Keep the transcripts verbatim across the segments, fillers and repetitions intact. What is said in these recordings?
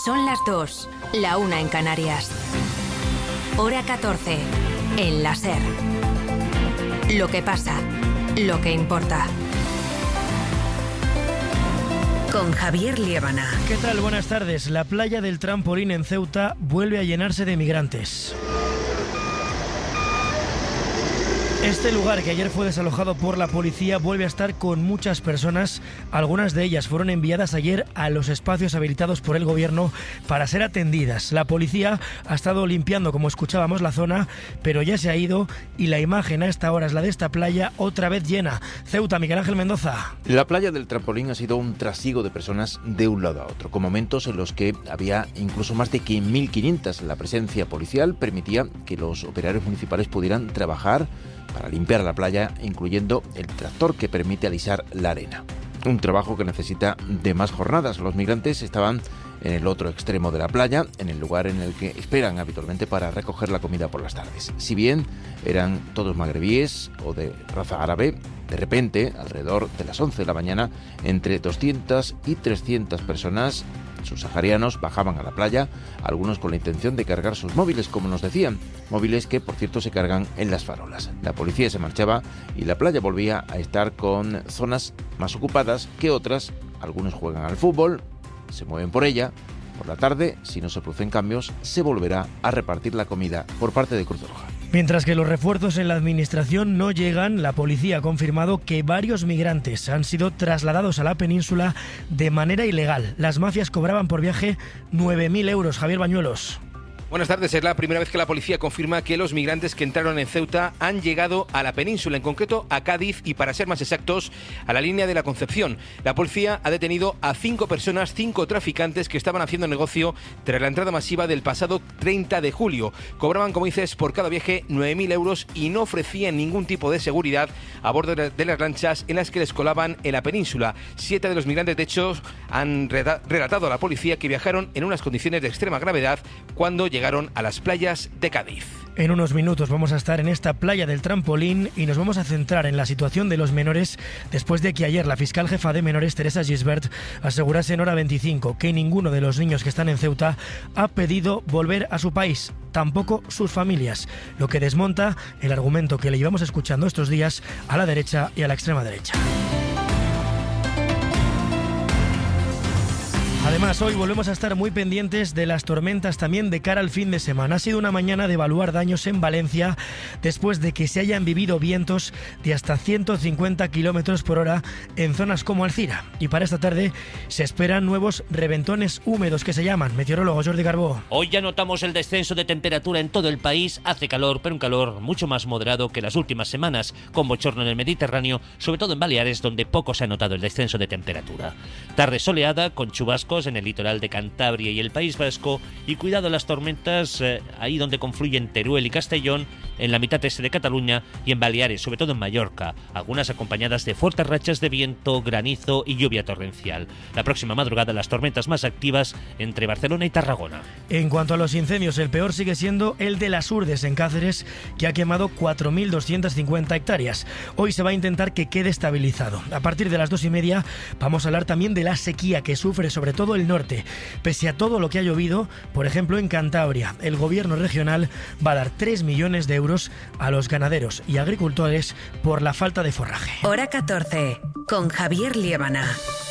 Son las dos, la una en Canarias. Hora catorce, en la SER. Lo que pasa, lo que importa. Con Javier Liébana. ¿Qué tal? Buenas tardes. La playa del Trampolín en Ceuta vuelve a llenarse de migrantes. Este lugar, que ayer fue desalojado por la policía, vuelve a estar con muchas personas. Algunas de ellas fueron enviadas ayer a los espacios habilitados por el gobierno para ser atendidas. La policía ha estado limpiando, como escuchábamos, la zona, pero ya se ha ido y la imagen a esta hora es la de esta playa otra vez llena. Ceuta, Miguel Ángel Mendoza. La playa del Trampolín ha sido un trasiego de personas de un lado a otro, con momentos en los que había incluso más de mil quinientas. La presencia policial permitía que los operarios municipales pudieran trabajar para limpiar la playa, incluyendo el tractor que permite alisar la arena. Un trabajo que necesita de más jornadas. Los migrantes estaban en el otro extremo de la playa, en el lugar en el que esperan habitualmente para recoger la comida por las tardes. Si bien eran todos magrebíes o de raza árabe, de repente, alrededor de las once de la mañana, entre doscientas y trescientas personas subsaharianos bajaban a la playa, algunos con la intención de cargar sus móviles, como nos decían, móviles que por cierto se cargan en las farolas. La policía se marchaba y la playa volvía a estar con zonas más ocupadas que otras. Algunos juegan al fútbol, se mueven por ella. Por la tarde, si no se producen cambios, se volverá a repartir la comida por parte de Cruz Roja. Mientras que los refuerzos en la administración no llegan, la policía ha confirmado que varios migrantes han sido trasladados a la península de manera ilegal. Las mafias cobraban por viaje nueve mil euros. Javier Bañuelos. Buenas tardes. Es la primera vez que la policía confirma que los migrantes que entraron en Ceuta han llegado a la península, en concreto a Cádiz y, para ser más exactos, a la línea de la Concepción. La policía ha detenido a cinco personas, cinco traficantes que estaban haciendo negocio tras la entrada masiva del pasado treinta de julio. Cobraban, como dices, por cada viaje nueve mil euros y no ofrecían ningún tipo de seguridad a bordo de las lanchas en las que les colaban en la península. Siete de los migrantes, de hecho, han relatado a la policía que viajaron en unas condiciones de extrema gravedad cuando llegaron Llegaron a las playas de Cádiz. En unos minutos vamos a estar en esta playa del Trampolín y nos vamos a centrar en la situación de los menores después de que ayer la fiscal jefa de menores, Teresa Gisbert, asegurase en Hora veinticinco que ninguno de los niños que están en Ceuta ha pedido volver a su país, tampoco sus familias, lo que desmonta el argumento que le llevamos escuchando estos días a la derecha y a la extrema derecha. Además, hoy volvemos a estar muy pendientes de las tormentas también de cara al fin de semana. Ha sido una mañana de evaluar daños en Valencia después de que se hayan vivido vientos de hasta ciento cincuenta kilómetros por hora en zonas como Alcira. Y para esta tarde se esperan nuevos reventones húmedos que se llaman. Meteorólogo Jordi Carbó. Hoy ya notamos el descenso de temperatura en todo el país. Hace calor, pero un calor mucho más moderado que las últimas semanas, con bochorno en el Mediterráneo, sobre todo en Baleares, donde poco se ha notado el descenso de temperatura. Tarde soleada, con chubascos en el litoral de Cantabria y el País Vasco, y cuidado a las tormentas eh, ahí donde confluyen Teruel y Castellón, en la mitad este de Cataluña y en Baleares, sobre todo en Mallorca, algunas acompañadas de fuertes rachas de viento, granizo y lluvia torrencial. La próxima madrugada las tormentas más activas entre Barcelona y Tarragona. En cuanto a los incendios, el peor sigue siendo el de Las Urdes en Cáceres, que ha quemado cuatro mil doscientas cincuenta hectáreas. Hoy se va a intentar que quede estabilizado. A partir de las dos y media vamos a hablar también de la sequía que sufre sobre todo el norte. Pese a todo lo que ha llovido, por ejemplo en Cantabria, el gobierno regional va a dar tres millones de euros a los ganaderos y agricultores por la falta de forraje. Hora catorce, con Javier Liébana.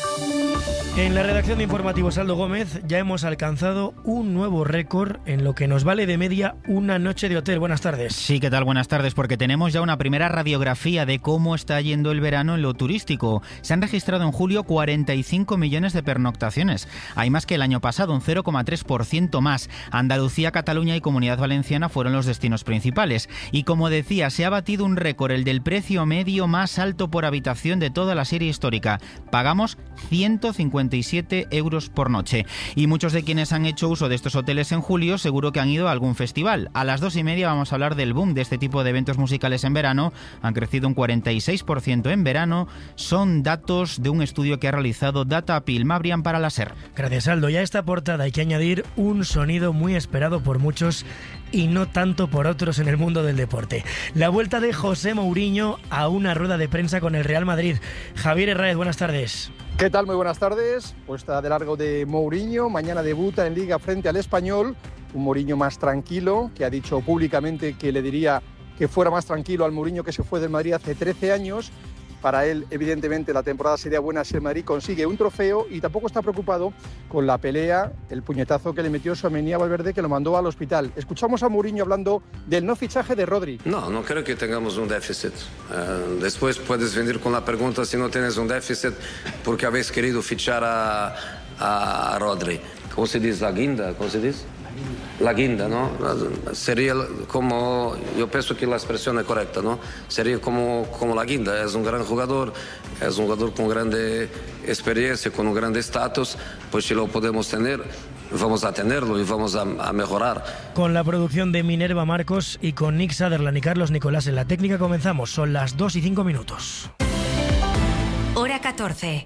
En la redacción de Informativos Aldo Gómez ya hemos alcanzado un nuevo récord en lo que nos vale de media una noche de hotel. Buenas tardes. Sí, ¿qué tal? Buenas tardes, porque tenemos ya una primera radiografía de cómo está yendo el verano en lo turístico. Se han registrado en julio cuarenta y cinco millones de pernoctaciones. Hay más que el año pasado, un cero coma tres por ciento más. Andalucía, Cataluña y Comunidad Valenciana fueron los destinos principales. Y como decía, se ha batido un récord, el del precio medio más alto por habitación de toda la serie histórica. Pagamos ciento cincuenta y siete euros por noche. Y muchos de quienes han hecho uso de estos hoteles en julio seguro que han ido a algún festival. A las dos y media vamos a hablar del boom de este tipo de eventos musicales en verano. Han crecido un cuarenta y seis por ciento en verano. Son datos de un estudio que ha realizado Datapil Mabrian para la SER. Gracias, Aldo. Y a esta portada hay que añadir un sonido muy esperado por muchos y no tanto por otros en el mundo del deporte. La vuelta de José Mourinho a una rueda de prensa con el Real Madrid. Javier Herráez, buenas tardes. ¿Qué tal? Muy buenas tardes. Puesta de largo de Mourinho. Mañana debuta en Liga frente al Español. Un Mourinho más tranquilo, que ha dicho públicamente que le diría que fuera más tranquilo al Mourinho que se fue del Madrid hace trece años. Para él, evidentemente, la temporada sería buena si el Madrid consigue un trofeo y tampoco está preocupado con la pelea, el puñetazo que le metió Tchouaméni a Valverde, que lo mandó al hospital. Escuchamos a Mourinho hablando del no fichaje de Rodri. No, no creo que tengamos un déficit. Uh, después puedes venir con la pregunta si no tienes un déficit porque habéis querido fichar a, a Rodri. ¿Cómo se dice? ¿La guinda? ¿Cómo se dice? La guinda, ¿no? Sería como, yo pienso que la expresión es correcta, ¿no? Sería como, como la guinda, es un gran jugador, es un jugador con grande experiencia, con un grande estatus, pues si lo podemos tener, vamos a tenerlo y vamos a, a mejorar. Con la producción de Minerva Marcos y con Nick Sutherland y Carlos Nicolás en la técnica comenzamos, son las dos y cinco minutos. Hora catorce.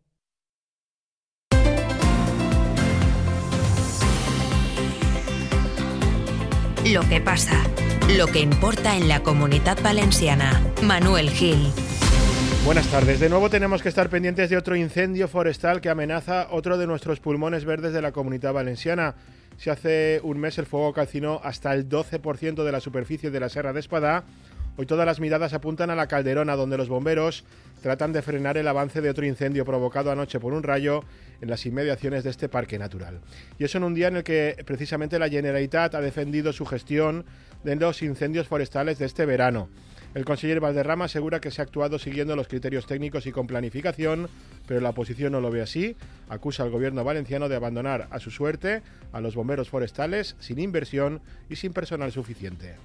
Lo que pasa, lo que importa en la Comunitat Valenciana. Manuel Gil. Buenas tardes. De nuevo tenemos que estar pendientes de otro incendio forestal que amenaza otro de nuestros pulmones verdes de la Comunitat Valenciana. Si hace un mes el fuego calcinó hasta el doce por ciento de la superficie de la Serra d'Espadà, hoy todas las miradas apuntan a la Calderona, donde los bomberos tratan de frenar el avance de otro incendio provocado anoche por un rayo en las inmediaciones de este parque natural. Y eso en un día en el que precisamente la Generalitat ha defendido su gestión de los incendios forestales de este verano. El conseller Valderrama asegura que se ha actuado siguiendo los criterios técnicos y con planificación, pero la oposición no lo ve así. Acusa al gobierno valenciano de abandonar a su suerte a los bomberos forestales sin inversión y sin personal suficiente.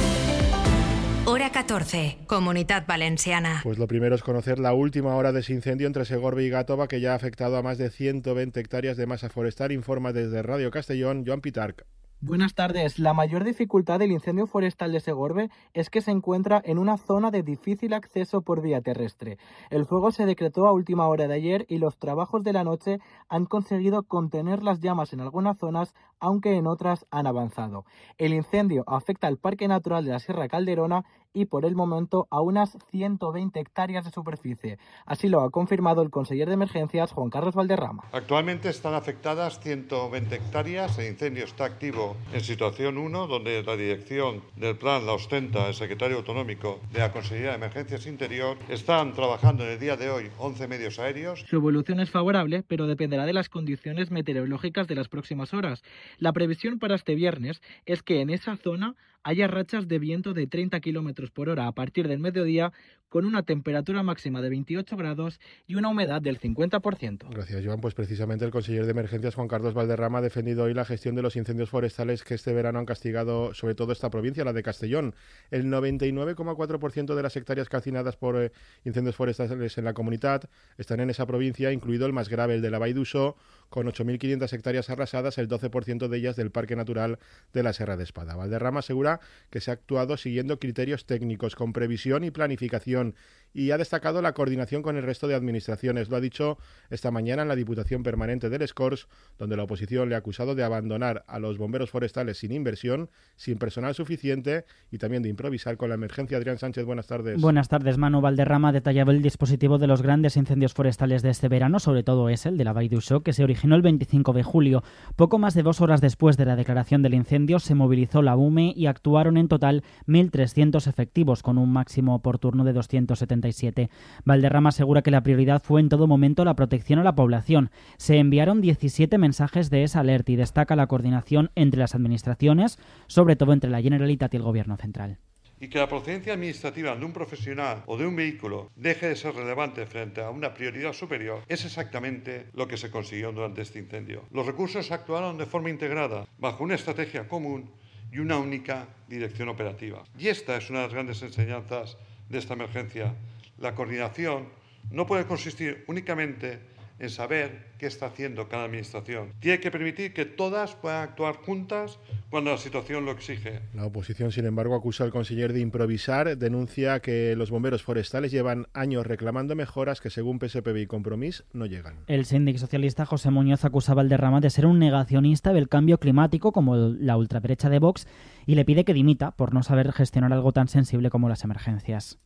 Hora catorce, Comunitat Valenciana. Pues lo primero es conocer la última hora de ese incendio entre Segorbe y Gàtova, que ya ha afectado a más de ciento veinte hectáreas de masa forestal, informa desde Radio Castellón, Joan Pitarch. Buenas tardes. La mayor dificultad del incendio forestal de Segorbe es que se encuentra en una zona de difícil acceso por vía terrestre. El fuego se decretó a última hora de ayer y los trabajos de la noche han conseguido contener las llamas en algunas zonas, aunque en otras han avanzado. El incendio afecta al Parque Natural de la Sierra Calderona y por el momento a unas ciento veinte hectáreas de superficie. Así lo ha confirmado el conseller de Emergencias, Juan Carlos Valderrama. Actualmente están afectadas ciento veinte hectáreas, el incendio está activo en situación uno, donde la dirección del plan la ostenta el secretario autonómico de la Consejería de Emergencias Interior. Están trabajando en el día de hoy once medios aéreos. Su evolución es favorable, pero dependerá de las condiciones meteorológicas de las próximas horas. La previsión para este viernes es que en esa zona haya rachas de viento de treinta kilómetros por hora a partir del mediodía, con una temperatura máxima de veintiocho grados y una humedad del cincuenta por ciento. Gracias, Joan. Pues precisamente el conseller de Emergencias, Juan Carlos Valderrama, ha defendido hoy la gestión de los incendios forestales que este verano han castigado sobre todo esta provincia, la de Castellón. El noventa y nueve coma cuatro por ciento de las hectáreas calcinadas por eh, incendios forestales en la comunidad están en esa provincia, incluido el más grave, el de la Vall d'Uixó, con ocho mil quinientas hectáreas arrasadas, el doce por ciento de ellas del Parque Natural de la Serra d'Espadà. Valderrama asegura que se ha actuado siguiendo criterios técnicos, con previsión y planificación, y ha destacado la coordinación con el resto de administraciones. Lo ha dicho esta mañana en la Diputación Permanente del Escors, donde la oposición le ha acusado de abandonar a los bomberos forestales sin inversión, sin personal suficiente y también de improvisar con la emergencia. Adrián Sánchez, buenas tardes. Buenas tardes, Manu. Valderrama ha detallado el dispositivo de los grandes incendios forestales de este verano, sobre todo es el de la Vall d'Uixó, que se originó el veinticinco de julio. Poco más de dos horas después de la declaración del incendio, se movilizó la U M E y actuaron en total mil trescientos efectivos, con un máximo por turno de doscientos setenta y siete. Valderrama asegura que la prioridad fue en todo momento la protección a la población. Se enviaron diecisiete mensajes de esa alerta y destaca la coordinación entre las administraciones, sobre todo entre la Generalitat y el Gobierno central. Y que la procedencia administrativa de un profesional o de un vehículo deje de ser relevante frente a una prioridad superior es exactamente lo que se consiguió durante este incendio. Los recursos actuaron de forma integrada, bajo una estrategia común y una única dirección operativa. Y esta es una de las grandes enseñanzas de esta emergencia. La coordinación no puede consistir únicamente en saber qué está haciendo cada administración. Tiene que permitir que todas puedan actuar juntas cuando la situación lo exige. La oposición, sin embargo, acusa al conseller de improvisar, denuncia que los bomberos forestales llevan años reclamando mejoras que, según P S P B y Compromís, no llegan. El síndic socialista José Muñoz acusaba al Valderrama de ser un negacionista del cambio climático, como la ultraderecha de Vox, y le pide que dimita por no saber gestionar algo tan sensible como las emergencias.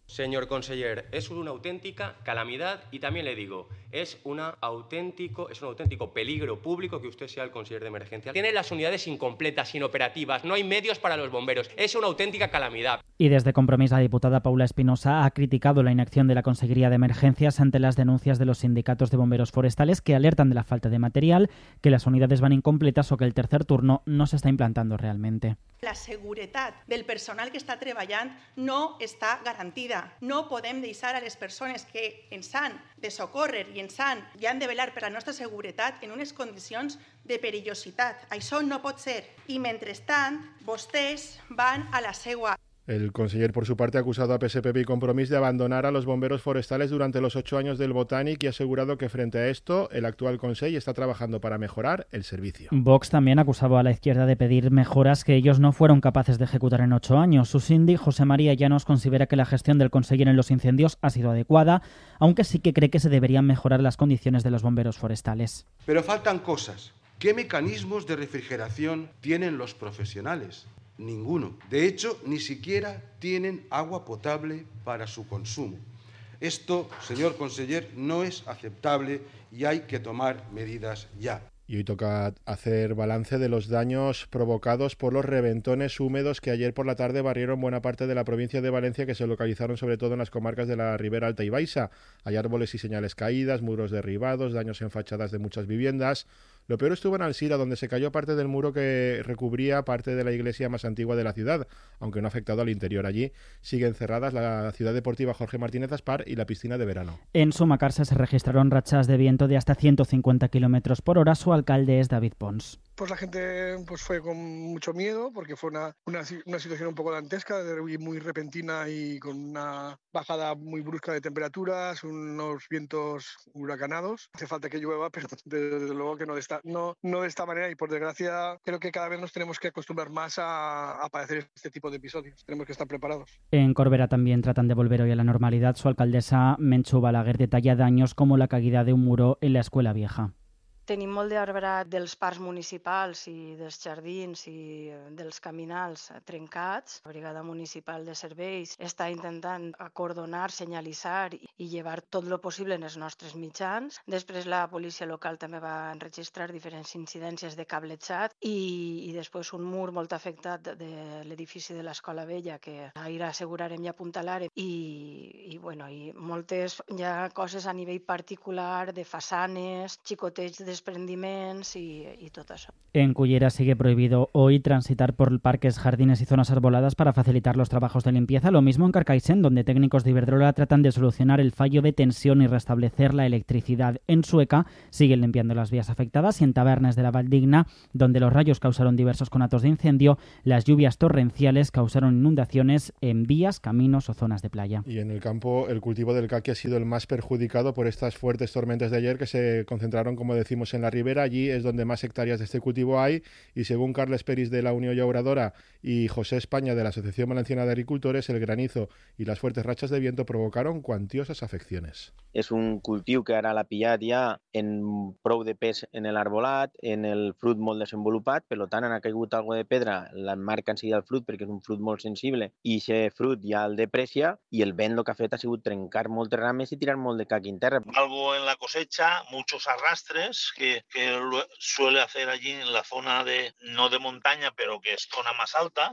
Señor conseller, es una auténtica calamidad y también le digo, es, una auténtico, es un auténtico peligro público que usted sea el conseller de emergencia. Tiene las unidades incompletas, inoperativas, no hay medios para los bomberos, es una auténtica calamidad. Y desde Compromís, la diputada Paula Espinosa ha criticado la inacción de la Consejería de Emergencias ante las denuncias de los sindicatos de bomberos forestales que alertan de la falta de material, que las unidades van incompletas o que el tercer turno no se está implantando realmente. La seguretat del personal que està treballant no està garantida. No podem deixar a les persones que ens han de socórrer i ens han, i han de velar per la nostra seguretat en unes condicions de perillositat. Això no pot ser. I mentrestant, vostès van a la seua. El conseller, por su parte, ha acusado a P S P B y Compromís de abandonar a los bomberos forestales durante los ocho años del Botànic y ha asegurado que frente a esto, el actual Consell está trabajando para mejorar el servicio. Vox también acusaba a la izquierda de pedir mejoras que ellos no fueron capaces de ejecutar en ocho años. Su síndic, José María Llanos, considera que la gestión del conseller en los incendios ha sido adecuada, aunque sí que cree que se deberían mejorar las condiciones de los bomberos forestales. Pero faltan cosas. ¿Qué mecanismos de refrigeración tienen los profesionales? Ninguno. De hecho, ni siquiera tienen agua potable para su consumo. Esto, señor conseller, no es aceptable y hay que tomar medidas ya. Y hoy toca hacer balance de los daños provocados por los reventones húmedos que ayer por la tarde barrieron buena parte de la provincia de Valencia, que se localizaron sobre todo en las comarcas de la Ribera Alta y Baixa. Hay árboles y señales caídas, muros derribados, daños en fachadas de muchas viviendas. Lo peor estuvo en Alsira, donde se cayó parte del muro que recubría parte de la iglesia más antigua de la ciudad, aunque no ha afectado al interior. Allí siguen cerradas la ciudad deportiva Jorge Martínez Aspar y la piscina de verano. En Sumacàrcer se registraron rachas de viento de hasta ciento cincuenta kilómetros por hora. Su alcalde es David Pons. Pues la gente pues fue con mucho miedo porque fue una, una, una situación un poco dantesca, muy repentina y con una bajada muy brusca de temperaturas, unos vientos huracanados. Hace falta que llueva, pero desde luego que no de esta, no, no de esta manera y por desgracia creo que cada vez nos tenemos que acostumbrar más a, a padecer este tipo de episodios. Tenemos que estar preparados. En Corbera también tratan de volver hoy a la normalidad. Su alcaldesa Menchu Balaguer detalla daños como la caída de un muro en la escuela vieja. Tenim molt d'arbrat dels parcs municipals i dels jardins i dels caminals trencats. La Brigada Municipal de Serveis està intentant acordonar, senyalitzar i llevar tot lo possible en els nostres mitjans. Després la policia local també va enregistrar diferents incidències de cablejat i, i després un mur molt afectat de l'edifici de l'Escola Vella que ahir assegurarem i apuntalarem i, i, bueno, i moltes ja coses a nivell particular de façanes, xicotets de desprendiments y, y todo eso. En Cullera sigue prohibido hoy transitar por parques, jardines y zonas arboladas para facilitar los trabajos de limpieza. Lo mismo en Carcaixent, donde técnicos de Iberdrola tratan de solucionar el fallo de tensión y restablecer la electricidad. En Sueca siguen limpiando las vías afectadas y en Tabernes de la Valdigna, donde los rayos causaron diversos conatos de incendio, las lluvias torrenciales causaron inundaciones en vías, caminos o zonas de playa. Y en el campo, el cultivo del caqui ha sido el más perjudicado por estas fuertes tormentas de ayer que se concentraron, como decimos, en la ribera. Allí es donde más hectáreas de este cultivo hay y según Carles Peris de la Unión Llauradora y José España de la Asociación Valenciana de Agricultores, el granizo y las fuertes rachas de viento provocaron cuantiosas afecciones. És un cultiu que ara l'ha pillat ja en prou de pes en l'arbolat, en el fruit molt desenvolupat, per tant han caigut algo de pedra, l'emmarca enseguida el fruit perquè és un fruit molt sensible i aquest fruit ja el deprecia i el vent el que ha fet ha sigut trencar moltes rames i tirar molt de caqui en terra. Algo en la cosecha, muchos arrastres que, que suele hacer allí en la zona de, no de montaña, pero que es zona más alta.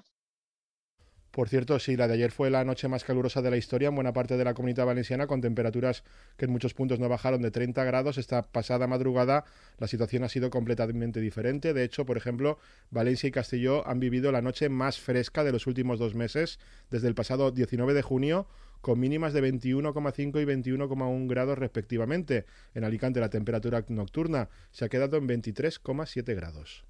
Por cierto, sí, la de ayer fue la noche más calurosa de la historia en buena parte de la Comunidad Valenciana, con temperaturas que en muchos puntos no bajaron de treinta grados. Esta pasada madrugada la situación ha sido completamente diferente. De hecho, por ejemplo, Valencia y Castelló han vivido la noche más fresca de los últimos dos meses, desde el pasado diecinueve de junio, con mínimas de veintiuno coma cinco y veintiuno coma uno grados respectivamente. En Alicante la temperatura nocturna se ha quedado en veintitrés coma siete grados.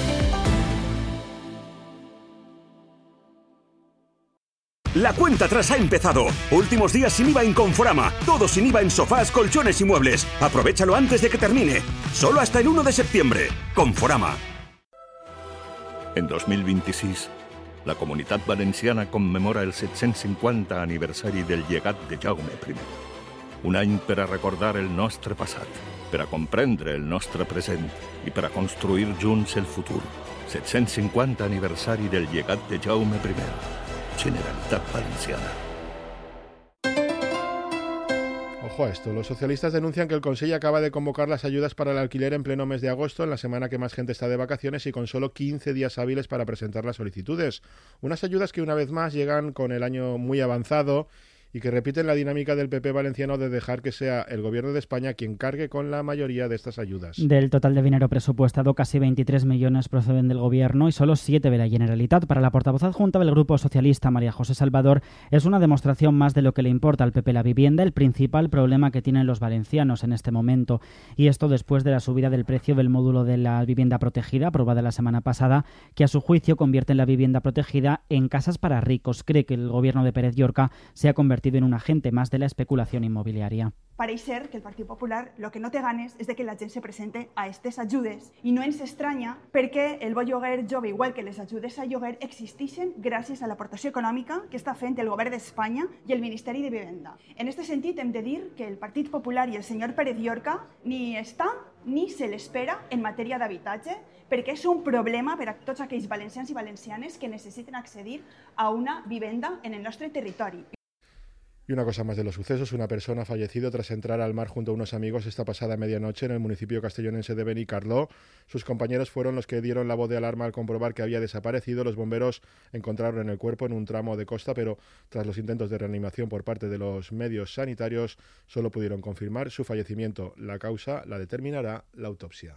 La cuenta atrás ha empezado. Últimos días sin I V A en Conforama. Todo sin I V A en sofás, colchones y muebles. Aprovechalo antes de que termine. Solo hasta el uno de septiembre. Conforama. En dos mil vint-i-sis, la Comunitat Valenciana commemora el set-cents cinquanta aniversari del llegat de Jaume primer. Un any per a recordar el nostre passat, per a comprendre el nostre present i per a construir junts el futur. set-cents cinquanta aniversari del llegat de Jaume primer. Generalitat Valenciana. Ojo a esto, los socialistas denuncian que el Consell acaba de convocar las ayudas para el alquiler en pleno mes de agosto, en la semana que más gente está de vacaciones y con solo quince días hábiles para presentar las solicitudes. Unas ayudas que una vez más llegan con el año muy avanzado y que repiten la dinámica del P P valenciano de dejar que sea el Gobierno de España quien cargue con la mayoría de estas ayudas. Del total de dinero presupuestado, casi veintitrés millones proceden del Gobierno y solo siete de la Generalitat. Para la portavoz adjunta del Grupo Socialista, María José Salvador, es una demostración más de lo que le importa al P P la vivienda, el principal problema que tienen los valencianos en este momento. Y esto después de la subida del precio del módulo de la vivienda protegida, aprobada la semana pasada, que a su juicio convierte la vivienda protegida en casas para ricos. Cree que el Gobierno de Pérez Llorca se ha convertido en un agente más de la especulación inmobiliària. Pareix ser que el Partit Popular lo que no té ganes és de que la gent se presente a aquestes ajudes i no ens estranya perquè el bo lloguer jove, igual que les ajudes a lloguer, existeixen gràcies a l'aportació econòmica que està fent el Govern d'Espanya i el Ministeri de Vivenda. En aquest sentit hem de dir que el Partit Popular i el senyor Pérez Llorca ni està ni se l'espera en matèria d'habitatge, perquè és un problema per a tots aquells valencians i valencianes que necessiten accedir a una vivenda en el nostre territori. Y una cosa más de los sucesos, una persona ha fallecido tras entrar al mar junto a unos amigos esta pasada medianoche en el municipio castellonense de Benicarló. Sus compañeros fueron los que dieron la voz de alarma al comprobar que había desaparecido. Los bomberos encontraron el cuerpo en un tramo de costa, pero tras los intentos de reanimación por parte de los medios sanitarios, solo pudieron confirmar su fallecimiento. La causa la determinará la autopsia.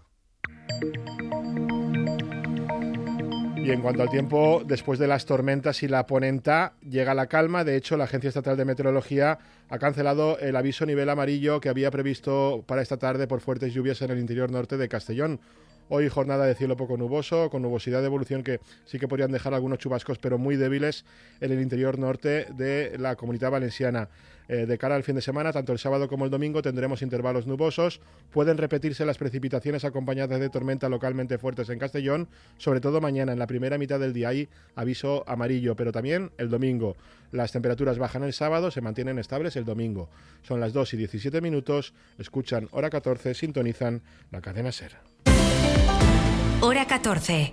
Y en cuanto al tiempo, después de las tormentas y la ponenta, llega la calma. De hecho, la Agencia Estatal de Meteorología ha cancelado el aviso nivel amarillo que había previsto para esta tarde por fuertes lluvias en el interior norte de Castellón. Hoy jornada de cielo poco nuboso, con nubosidad de evolución que sí que podrían dejar algunos chubascos, pero muy débiles en el interior norte de la Comunidad Valenciana. Eh, de cara al fin de semana, tanto el sábado como el domingo tendremos intervalos nubosos. Pueden repetirse las precipitaciones acompañadas de tormenta localmente fuertes en Castellón, sobre todo mañana, en la primera mitad del día hay aviso amarillo, pero también el domingo. Las temperaturas bajan el sábado, se mantienen estables el domingo. Son las dos y diecisiete minutos, escuchan Hora catorce, sintonizan la cadena SER. Hora catorce.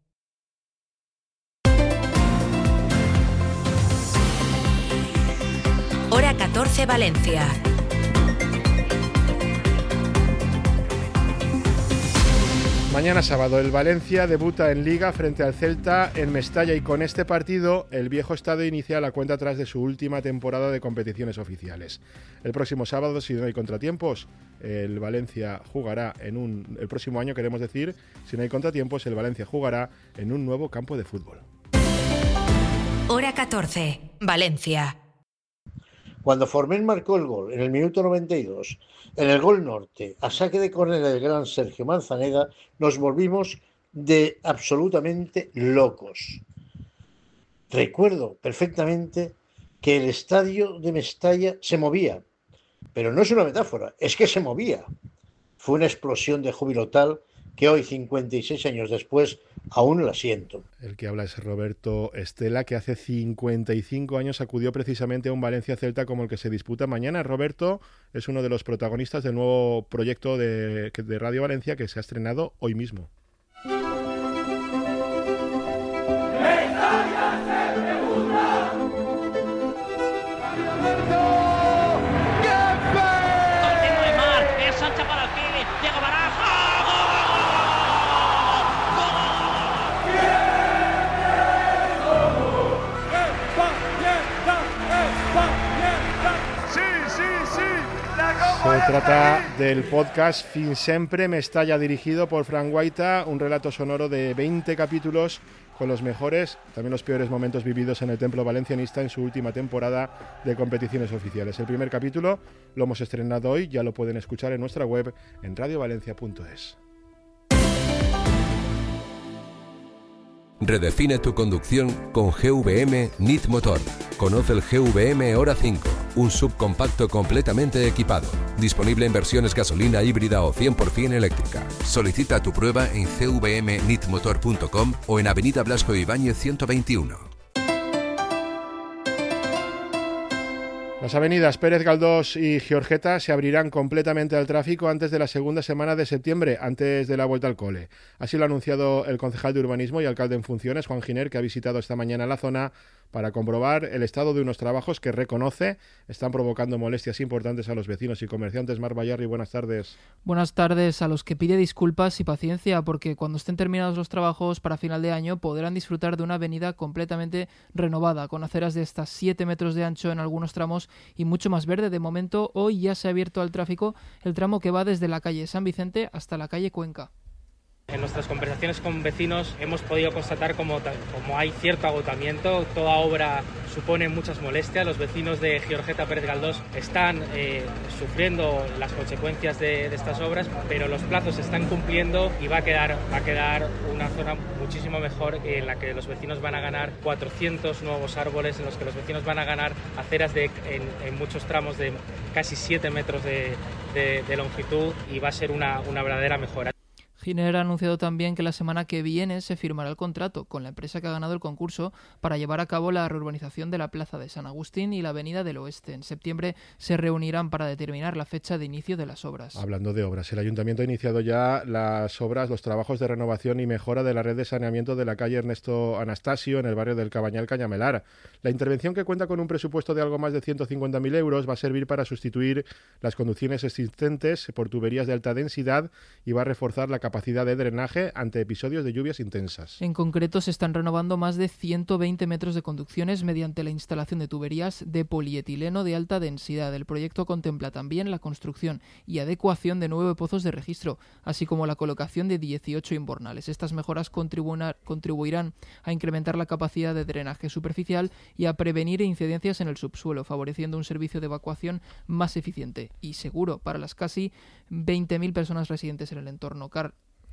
Hora catorce Valencia. Mañana sábado el Valencia debuta en Liga frente al Celta en Mestalla y con este partido el viejo estadio inicia la cuenta atrás de su última temporada de competiciones oficiales. El próximo sábado, si no hay contratiempos, el Valencia jugará en un... El próximo año, queremos decir, si no hay contratiempos, el Valencia jugará en un nuevo campo de fútbol. Hora catorce, Valencia. Cuando Forment marcó el gol en el minuto noventa y dos, en el gol norte, a saque de córner del gran Sergio Manzaneda, nos volvimos de absolutamente locos. Recuerdo perfectamente que el estadio de Mestalla se movía, pero no es una metáfora, es que se movía. Fue una explosión de júbilo tal que hoy, cincuenta y seis años después, aún la siento. El que habla es Roberto Estela, que hace cincuenta y cinco años acudió precisamente a un Valencia Celta como el que se disputa mañana. Roberto es uno de los protagonistas del nuevo proyecto de, de Radio Valencia que se ha estrenado hoy mismo. Se trata del podcast Fin Sempre Mestalla, dirigido por Fran Guaita, un relato sonoro de veinte capítulos con los mejores, también los peores momentos vividos en el templo valencianista en su última temporada de competiciones oficiales. El primer capítulo lo hemos estrenado hoy, ya lo pueden escuchar en nuestra web en radio valencia punto es. Redefine tu conducción con G V M Nit Motor. Conoce el G V M Hora cinco, un subcompacto completamente equipado, disponible en versiones gasolina, híbrida o cien por ciento eléctrica. Solicita tu prueba en c v m nit motor punto com o en Avenida Blasco Ibáñez ciento veintiuno. Las avenidas Pérez Galdós y Giorgeta se abrirán completamente al tráfico antes de la segunda semana de septiembre, antes de la vuelta al cole. Así lo ha anunciado el concejal de Urbanismo y alcalde en funciones, Juan Giner, que ha visitado esta mañana la zona para comprobar el estado de unos trabajos que reconoce están provocando molestias importantes a los vecinos y comerciantes. Mar Bayarri, buenas tardes. Buenas tardes, a los que pide disculpas y paciencia, porque cuando estén terminados los trabajos para final de año podrán disfrutar de una avenida completamente renovada, con aceras de hasta siete metros de ancho en algunos tramos y mucho más verde. De momento, hoy ya se ha abierto al tráfico el tramo que va desde la calle San Vicente hasta la calle Cuenca. En nuestras conversaciones con vecinos hemos podido constatar como, como hay cierto agotamiento, toda obra supone muchas molestias. Los vecinos de Giorgeta Pérez Galdós están eh, sufriendo las consecuencias de, de estas obras, pero los plazos se están cumpliendo y va a quedar, va a quedar una zona muchísimo mejor en la que los vecinos van a ganar cuatrocientos nuevos árboles, en los que los vecinos van a ganar aceras de, en, en muchos tramos de casi siete metros de, de, de longitud y va a ser una, una verdadera mejora. Giner ha anunciado también que la semana que viene se firmará el contrato con la empresa que ha ganado el concurso para llevar a cabo la reurbanización de la Plaza de San Agustín y la Avenida del Oeste. En septiembre se reunirán para determinar la fecha de inicio de las obras. Hablando de obras, el Ayuntamiento ha iniciado ya las obras, los trabajos de renovación y mejora de la red de saneamiento de la calle Ernesto Anastasio en el barrio del Cabañal Cañamelar. La intervención, que cuenta con un presupuesto de algo más de ciento cincuenta mil euros, va a servir para sustituir las conducciones existentes por tuberías de alta densidad y va a reforzar la capacidad de drenaje ante episodios de lluvias intensas. En concreto, se están renovando más de ciento veinte metros de conducciones mediante la instalación de tuberías de polietileno de alta densidad. El proyecto contempla también la construcción y adecuación de nueve pozos de registro, así como la colocación de dieciocho inbornales. Estas mejoras contribuirán a incrementar la capacidad de drenaje superficial y a prevenir incidencias en el subsuelo, favoreciendo un servicio de evacuación más eficiente y seguro para las casi veinte mil personas residentes en el entorno. Car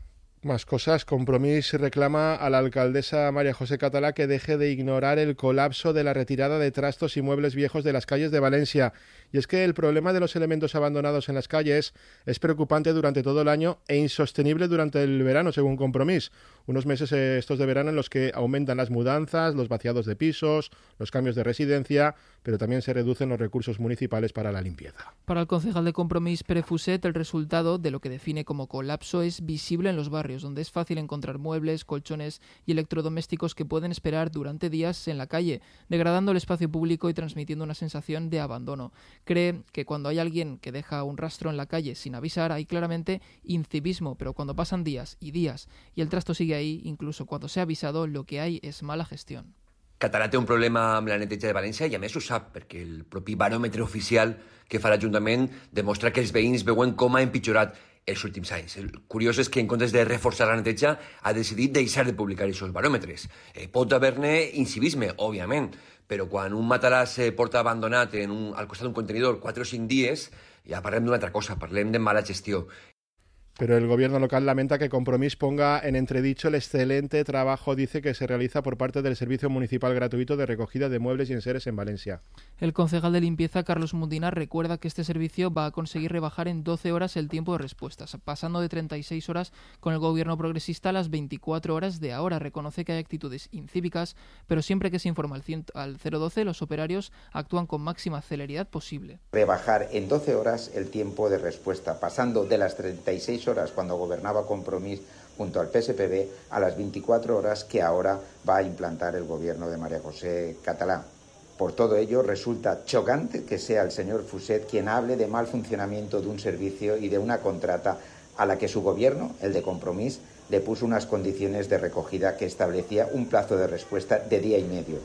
Más cosas. Compromís reclama a la alcaldesa María José Catalá que deje de ignorar el colapso de la retirada de trastos y muebles viejos de las calles de Valencia. Y es que el problema de los elementos abandonados en las calles es preocupante durante todo el año e insostenible durante el verano, según Compromís. Unos meses estos de verano en los que aumentan las mudanzas, los vaciados de pisos, los cambios de residencia, pero también se reducen los recursos municipales para la limpieza. Para el concejal de Compromís, Pere Fuset, el resultado de lo que define como colapso es visible en los barrios, donde es fácil encontrar muebles, colchones y electrodomésticos que pueden esperar durante días en la calle, degradando el espacio público y transmitiendo una sensación de abandono. Cree que cuando hay alguien que deja un rastro en la calle sin avisar, hay claramente incivismo, pero cuando pasan días y días y el trasto sigue ahí, incluso cuando se ha avisado, lo que hay és mala gestió. Català té un problema amb la neteja de València i a més ho sap, perquè el propi baròmetre oficial que fa l'Ajuntament demostra que els veïns veuen com ha empitjorat els últims anys. El curiós és que en comptes de reforçar la neteja ha decidit deixar de publicar aquests baròmetres. Eh, pot haver-ne incivisme, òbviament, però quan un matalàs se porta abandonat en un, al costat d'un contenidor quatre o cinc dies, ja parlem d'una altra cosa, parlem de mala gestió. Pero el gobierno local lamenta que Compromís ponga en entredicho el excelente trabajo, dice, que se realiza por parte del Servicio Municipal Gratuito de Recogida de Muebles y Enseres en Valencia. El concejal de limpieza, Carlos Mundina, recuerda que este servicio va a conseguir rebajar en doce horas el tiempo de respuestas, pasando de treinta y seis horas con el gobierno progresista a las veinticuatro horas de ahora. Reconoce que hay actitudes incívicas, pero siempre que se informa al cero doce, los operarios actúan con máxima celeridad posible. Rebajar en doce horas el tiempo de respuesta, pasando de las treinta y seis horas cuando gobernaba Compromís junto al P S P B a las veinticuatro horas que ahora va a implantar el gobierno de María José Catalá. Por todo ello, resulta chocante que sea el señor Fuset quien hable de mal funcionamiento de un servicio y de una contrata a la que su gobierno, el de Compromís, le puso unas condiciones de recogida que establecía un plazo de respuesta de día y medio.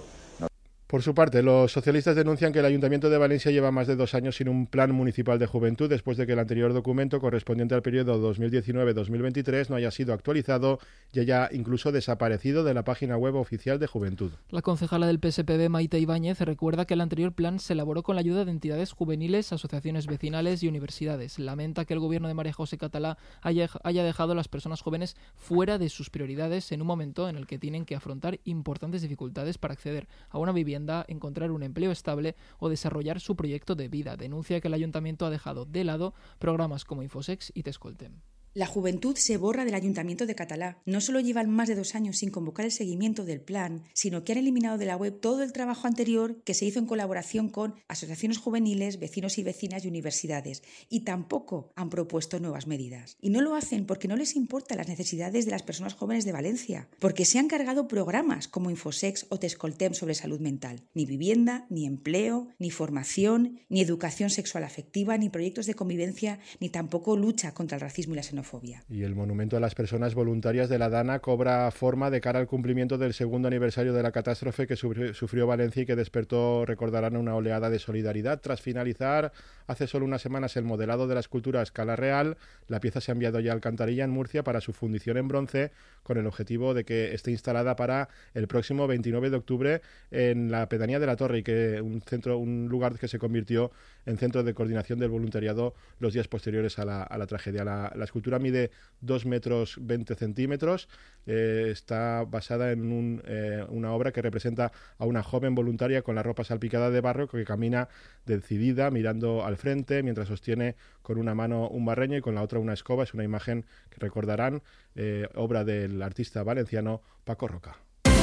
Por su parte, los socialistas denuncian que el Ayuntamiento de Valencia lleva más de dos años sin un plan municipal de juventud, después de que el anterior documento, correspondiente al periodo dos mil diecinueve a dos mil veintitrés, no haya sido actualizado y haya incluso desaparecido de la página web oficial de Juventud. La concejala del P S P B, Maite Ibáñez, recuerda que el anterior plan se elaboró con la ayuda de entidades juveniles, asociaciones vecinales y universidades. Lamenta que el gobierno de María José Catalá haya, haya dejado a las personas jóvenes fuera de sus prioridades en un momento en el que tienen que afrontar importantes dificultades para acceder a una vivienda, encontrar un empleo estable o desarrollar su proyecto de vida. Denuncia que el ayuntamiento ha dejado de lado programas como Infosex y Te Escoltem. La juventud se borra del Ayuntamiento de Catalá. No solo llevan más de dos años sin convocar el seguimiento del plan, sino que han eliminado de la web todo el trabajo anterior que se hizo en colaboración con asociaciones juveniles, vecinos y vecinas y universidades. Y tampoco han propuesto nuevas medidas. Y no lo hacen porque no les importan las necesidades de las personas jóvenes de Valencia, porque se han cargado programas como Infosex o Te Escoltem sobre salud mental. Ni vivienda, ni empleo, ni formación, ni educación sexual afectiva, ni proyectos de convivencia, ni tampoco lucha contra el racismo y la xenofobia. Y el monumento a las personas voluntarias de la Dana cobra forma de cara al cumplimiento del segundo aniversario de la catástrofe que sufrió Valencia y que despertó, recordarán, una oleada de solidaridad. Tras finalizar hace solo unas semanas el modelado de la escultura a escala real, la pieza se ha enviado ya a Alcantarilla, en Murcia, para su fundición en bronce, con el objetivo de que esté instalada para el próximo veintinueve de octubre en la pedanía de la Torre, y que un centro, un lugar que se convirtió en centro de coordinación del voluntariado los días posteriores a la, a la tragedia. La, la escultura mide dos metros veinte centímetros, eh, está basada en un, eh, una obra que representa a una joven voluntaria con la ropa salpicada de barro que camina decidida, mirando al frente, mientras sostiene con una mano un barreño y con la otra una escoba. Es una imagen que recordarán, eh, obra del artista valenciano Paco Roca.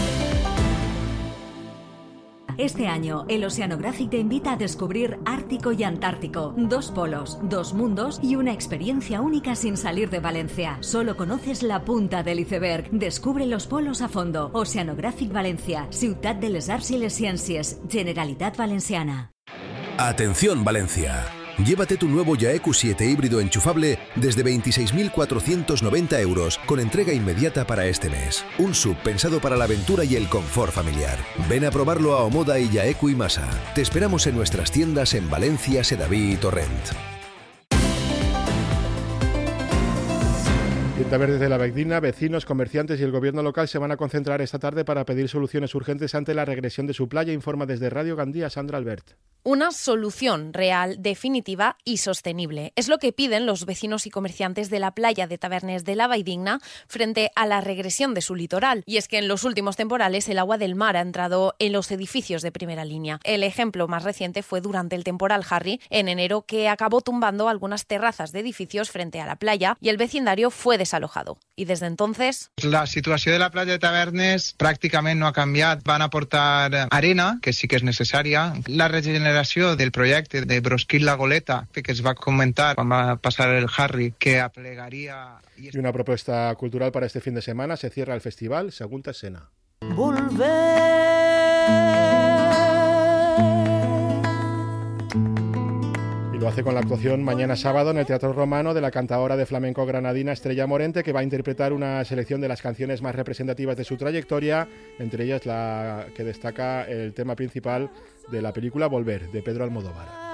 Este año, el Oceanographic te invita a descubrir Ártico y Antártico. Dos polos, dos mundos y una experiencia única sin salir de Valencia. Solo conoces la punta del iceberg. Descubre los polos a fondo. Oceanographic Valencia, Ciutat de les Arts y les Ciències, Generalitat Valenciana. Atención Valencia. Llévate tu nuevo Yaeku siete híbrido enchufable desde veintiséis mil cuatrocientos noventa euros con entrega inmediata para este mes. Un sub pensado para la aventura y el confort familiar. Ven a probarlo a Omoda y Yaeku y Masa. Te esperamos en nuestras tiendas en Valencia, Sedaví y Torrent. Tinta Verde de la Vecina, vecinos, comerciantes y el gobierno local se van a concentrar esta tarde para pedir soluciones urgentes ante la regresión de su playa, informa desde Radio Gandía Sandra Albert. Una solución real, definitiva y sostenible. Es lo que piden los vecinos y comerciantes de la playa de Tavernes de la Valldigna frente a la regresión de su litoral. Y es que en los últimos temporales el agua del mar ha entrado en los edificios de primera línea. El ejemplo más reciente fue durante el temporal Harry en enero, que acabó tumbando algunas terrazas de edificios frente a la playa y el vecindario fue desalojado. Y desde entonces... La situació de la platja de Tavernes pràcticament no ha canviat. Van aportar arena, que sí que és necessària. La regeneració del projecte de Brosquil La Goleta, que es va comentar quan va passar el Harry, que aplegaria... Y una propuesta cultural para este fin de semana. Se cierra el festival Segunda Escena. Volver. Y lo hace con la actuación mañana sábado en el Teatro Romano de la cantaora de flamenco granadina Estrella Morente, que va a interpretar una selección de las canciones más representativas de su trayectoria, entre ellas la que destaca el tema principal de la película Volver, de Pedro Almodóvar.